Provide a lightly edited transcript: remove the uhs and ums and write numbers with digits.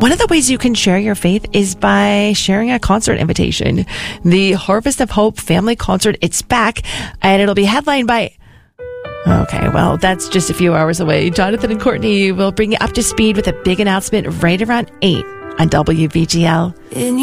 One of the ways you can share your faith is by sharing a concert invitation. The Harvest of Hope Family Concert, it's back, and it'll be headlined by... Okay, well, that's just a few hours away. Jonathan and Courtney will bring you up to speed with a big announcement right around 8 on WVGL.